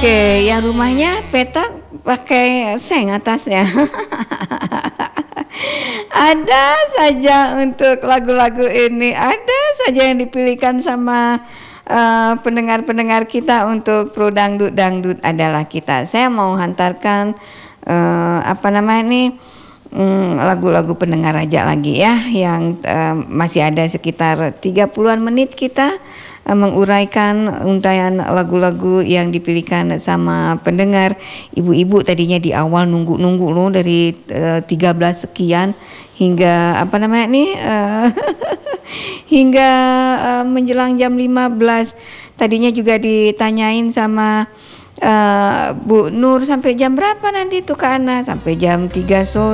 Oke, yang rumahnya petak pakai seng atasnya. Ada saja untuk lagu-lagu ini, ada saja yang dipilihkan sama pendengar-pendengar kita untuk Pro Dangdut Dangdut adalah kita. Saya mau hantarkan apa namanya ini lagu-lagu pendengar aja lagi ya, yang masih ada sekitar 30-an menit kita menguraikan untayan lagu-lagu yang dipilihkan sama pendengar. Ibu-ibu tadinya di awal nunggu-nunggu loh dari 13 sekian hingga apa namanya nih hingga menjelang jam 15. Tadinya juga ditanyain sama Bu Nur sampai jam berapa nanti tuh Kak Ana, sampai jam 3 sore.